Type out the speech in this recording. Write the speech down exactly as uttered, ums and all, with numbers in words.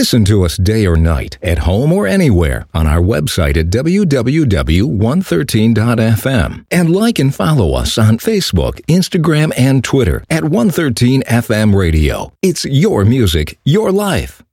Listen to us day or night, at home or anywhere, on our website at w w w dot one thirteen dot f m. And like and follow us on Facebook, Instagram, and Twitter at one thirteen F M Radio. It's your music, your life.